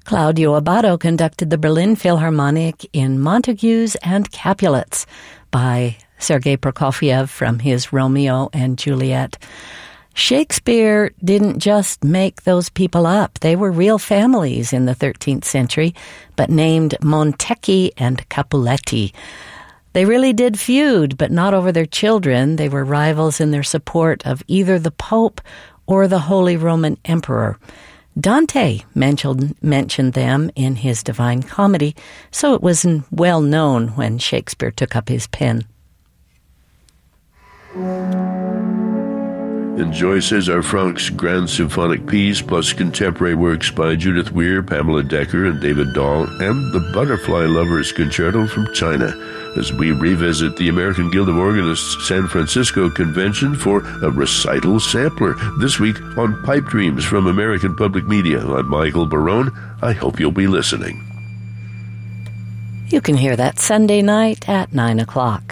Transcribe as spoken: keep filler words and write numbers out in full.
Claudio Abbado conducted the Berlin Philharmonic in Montagues and Capulets by Sergei Prokofiev from his Romeo and Juliet. Shakespeare didn't just make those people up. They were real families in the thirteenth century, but named Montecchi and Capuletti. They really did feud, but not over their children. They were rivals in their support of either the Pope or the Holy Roman Emperor. Dante mentioned, mentioned them in his Divine Comedy, so it was well known when Shakespeare took up his pen. Enjoy César Franck's Grand Symphonic Piece, plus contemporary works by Judith Weir, Pamela Decker, and David Dahl, and the Butterfly Lovers Concerto from China, as we revisit the American Guild of Organists San Francisco Convention for a recital sampler. This week on Pipe Dreams from American Public Media. I'm Michael Barone. I hope you'll be listening. You can hear that Sunday night at nine o'clock.